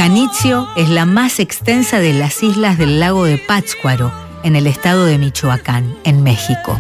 Janitzio es la más extensa de las islas del lago de Pátzcuaro, en el estado de Michoacán, en México.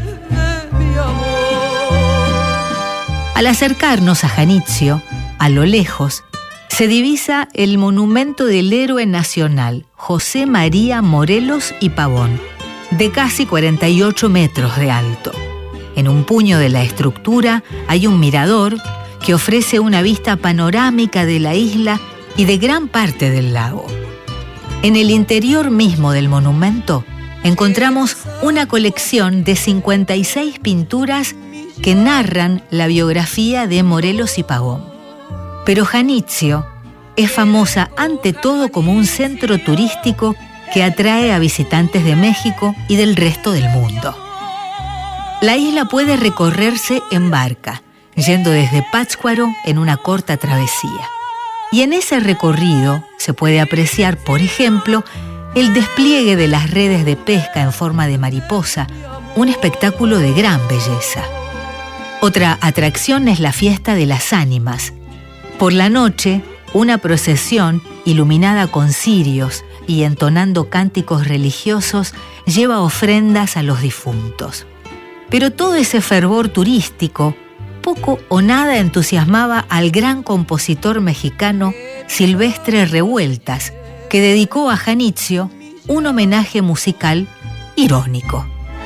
Al acercarnos a Janitzio, a lo lejos, se divisa el monumento del héroe nacional José María Morelos y Pavón, de casi 48 metros de alto. En un puño de la estructura hay un mirador que ofrece una vista panorámica de la isla y de gran parte del lago. En el interior mismo del monumento encontramos una colección de 56 pinturas que narran la biografía de Morelos y Pavón. Pero Janitzio es famosa ante todo como un centro turístico que atrae a visitantes de México y del resto del mundo. La isla puede recorrerse en barca, yendo desde Pátzcuaro en una corta travesía. Y en ese recorrido se puede apreciar, por ejemplo, el despliegue de las redes de pesca en forma de mariposa, un espectáculo de gran belleza. Otra atracción es la fiesta de las ánimas. Por la noche, una procesión iluminada con cirios y entonando cánticos religiosos lleva ofrendas a los difuntos. Pero todo ese fervor turístico poco o nada entusiasmaba al gran compositor mexicano Silvestre Revueltas, que dedicó a Janitzio un homenaje musical irónico.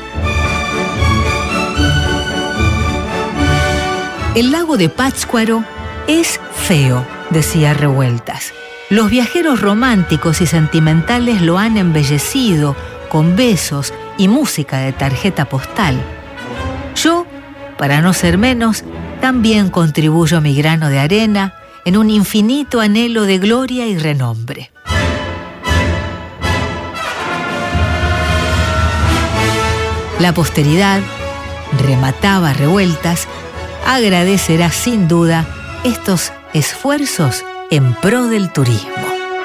El lago de Pátzcuaro es feo, decía Revueltas. Los viajeros románticos y sentimentales lo han embellecido con besos y música de tarjeta postal. Yo, para no ser menos, también contribuyo mi grano de arena en un infinito anhelo de gloria y renombre. La posteridad, remataba Revueltas, agradecerá sin duda estos esfuerzos en pro del turismo.